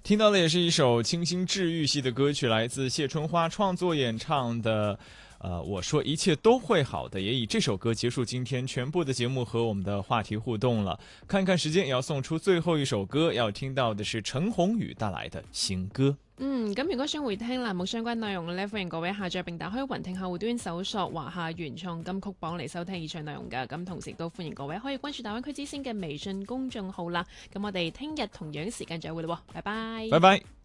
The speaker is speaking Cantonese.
听到的也是一首清新治愈系的歌曲，来自谢春花创作演唱的。我说一切都会好的，也以这首歌结束今天全部的節目和我们的話題互動了。看看時間，也要送出最後一首歌，要聽到的是陳鴻宇帶來的新歌。 咁如果想回聽欄目相關內容咧，歡迎各位下載並打開雲聽客戶端搜索華夏原創金曲榜嚟收聽以上內容㗎。咁同時都歡迎各位可以關注大灣區之星嘅微信公眾號啦。咁我哋聽日同樣時間再會啦，拜拜。 拜拜。